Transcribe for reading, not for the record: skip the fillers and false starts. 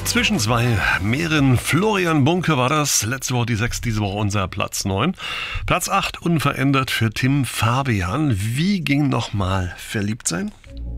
Zwischen zwei Meeren. Florian Bunke war das. Letzte Woche die 6, diese Woche unser Platz 9. Platz 8 unverändert für Tim Fabian. Wie ging nochmal verliebt sein?